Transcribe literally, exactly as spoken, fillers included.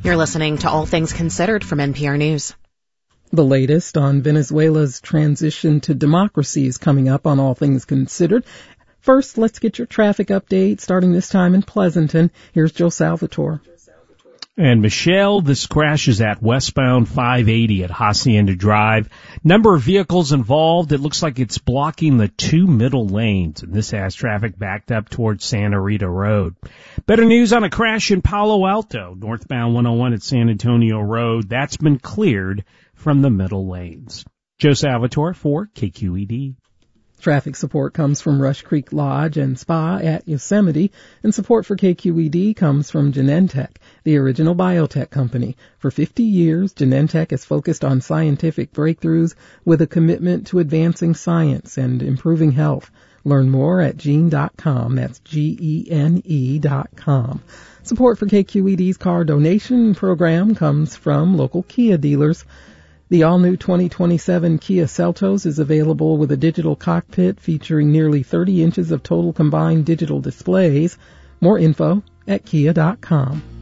You're listening to All Things Considered from N P R News. The latest on Venezuela's transition to democracy is coming up on All Things Considered. First, let's get your traffic update, starting this time in Pleasanton. Here's Joe Salvatore. And Michelle, this crash is at westbound five eighty at Hacienda Drive. Number of vehicles involved. It looks like it's blocking the two middle lanes, and this has traffic backed up towards Santa Rita Road. Better news on a crash in Palo Alto, northbound one oh one at San Antonio Road. That's been cleared from the middle lanes. Joe Salvatore for K Q E D. Traffic support comes from Rush Creek Lodge and Spa at Yosemite, and support for K Q E D comes from Genentech, the original biotech company. For fifty years, Genentech has focused on scientific breakthroughs with a commitment to advancing science and improving health. Learn more at gene dot com. That's G E N E dot com. Support for K Q E D's car donation program comes from local Kia dealers. The all-new twenty twenty-seven Kia Seltos is available with a digital cockpit featuring nearly thirty inches of total combined digital displays. More info at kia dot com.